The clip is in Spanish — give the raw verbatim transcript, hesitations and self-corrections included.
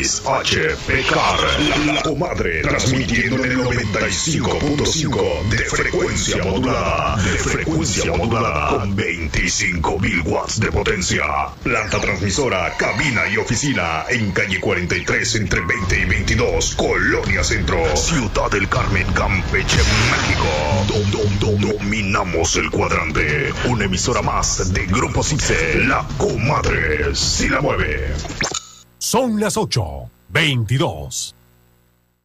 X H P K R, La Comadre, transmitiendo en el noventa y cinco punto cinco de frecuencia modulada, de frecuencia modulada, con veinticinco mil watts de potencia. Planta transmisora, cabina y oficina en calle cuarenta y tres entre veinte y veintidós, Colonia Centro, Ciudad del Carmen, Campeche, México. Dom, dom, dom, dominamos el cuadrante. Una emisora más de Grupo Cipse, La Comadre, si la mueve. Son las ocho veintidós.